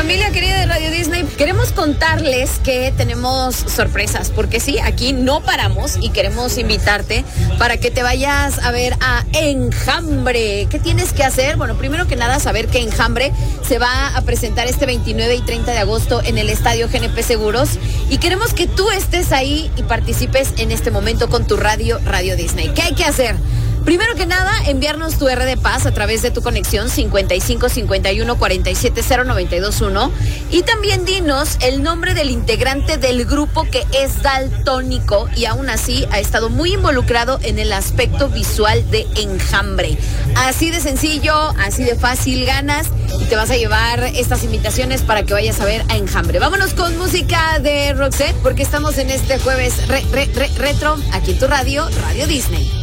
Familia querida de Radio Disney, queremos contarles que tenemos sorpresas, porque sí, aquí no paramos y queremos invitarte para que te vayas a ver a Enjambre. ¿Qué tienes que hacer? Bueno, primero que nada, saber que Enjambre se va a presentar este 29 y 30 de agosto en el Estadio GNP Seguros y queremos que tú estés ahí y participes en este momento con tu Radio Disney. ¿Qué hay que hacer? Primero que nada, enviarnos tu R de Paz a través de tu conexión 55 51 47 0921 y también dinos el nombre del integrante del grupo que es daltónico y aún así ha estado muy involucrado en el aspecto visual de Enjambre. Así de sencillo, así de fácil ganas y te vas a llevar estas invitaciones para que vayas a ver a Enjambre. Vámonos con música de Roxette porque estamos en este jueves retro aquí en tu Radio Disney.